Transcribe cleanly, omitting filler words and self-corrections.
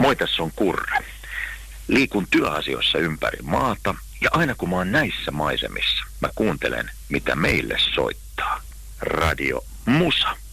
Moi, tässä on Kurre. Liikun työasioissa ympäri maata ja aina kun mä oon näissä maisemissa, mä kuuntelen, mitä meille soittaa. Radio Musa.